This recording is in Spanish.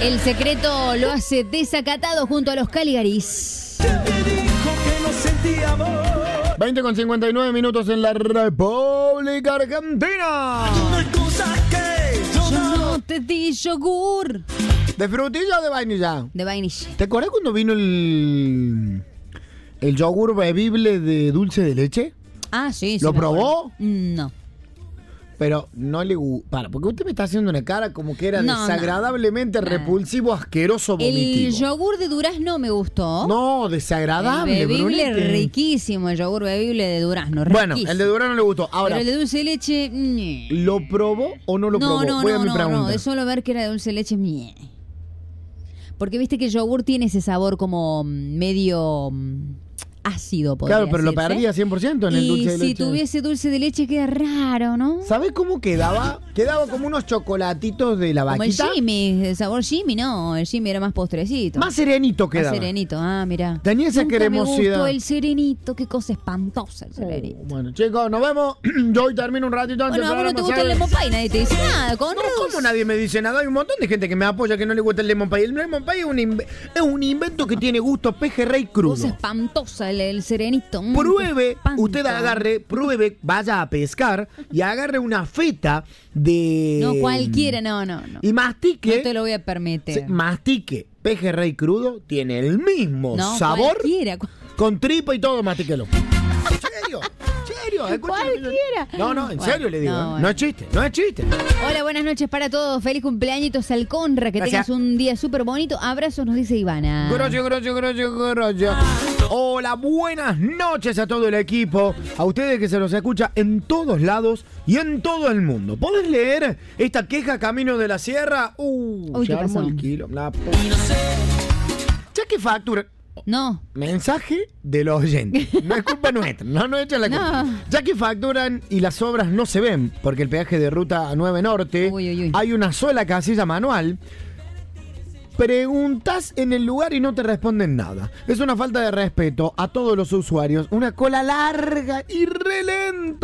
El secreto lo hace desacatado junto a los Caligaris. 20:59 en la República Argentina. Yo no te di yogur. ¿De frutilla o de vainilla? De vainilla. ¿Te acuerdas cuando vino el yogur bebible de dulce de leche? Ah, sí. ¿Lo probó? No. Pero no le gusta. Porque usted me está haciendo una cara como que era No, desagradablemente no. repulsivo, asqueroso, vomitivo. El yogur de durazno me gustó. No, desagradable, El bebible Brunete. riquísimo, el yogur bebible de durazno. Bueno, riquísimo. el de durazno le gustó. Ahora, Pero el de dulce de leche, ñe. ¿lo probó o no lo probó? Voy a mi pregunta. No, de solo ver que era de dulce de leche, ñe. Porque viste que el yogur tiene ese sabor como medio ácido, podría Claro, pero lo decirse. perdía 100% en el dulce de leche. Y si tuviese dulce de leche queda raro, ¿no? ¿Sabes cómo quedaba? Quedaba como unos chocolatitos de la Como el vaquita. Jimmy, el sabor Jimmy, no, el Jimmy era más postrecito. Más serenito Más quedaba. serenito, mirá. Tenía esa Nunca cremosidad. me gustó el serenito, qué cosa espantosa el serenito. Bueno, chicos, nos vemos. Yo hoy termino un ratito antes Bueno, a vos no te del gusta el programa, lemon pie, nadie te dice nada, con No, ¿cómo nadie me dice nada? Hay un montón de gente que me apoya que no le gusta el lemon pie. El lemon pie es un invento que tiene gusto pejerrey crudo. cosa espantosa el serenito. Pruebe, espanto. usted pruebe, vaya a pescar y agarre una feta de... No, cualquiera, no. Y mastique. No te lo voy a permitir. Mastique pejerrey crudo, tiene el mismo No, sabor. cualquiera. Con tripa y todo, mastíquelo. ¿En serio? Escúchame. Cualquiera. No, en Bueno, serio le digo. no, No bueno. es chiste, no es chiste. Hola, buenas noches para todos. Feliz cumpleañitos al Conra. Que Gracias. tengas un día súper bonito. Abrazos, nos dice Ivana. Grosso. Hola, buenas noches a todo el equipo. A ustedes que se los escucha en todos lados y en todo el mundo. ¿Podés leer esta queja Camino de la Sierra? Uy, se ¿qué armó pasó? el kilo. Ya que factura. No. Mensaje de los oyentes. No es culpa nuestra. No echen la culpa. No. Ya que facturan y las obras no se ven, porque el peaje de ruta 9 Norte Uy. hay una sola casilla manual. Preguntas en el lugar y no te responden nada. Es una falta de respeto a todos los usuarios. Una cola larga y relenta.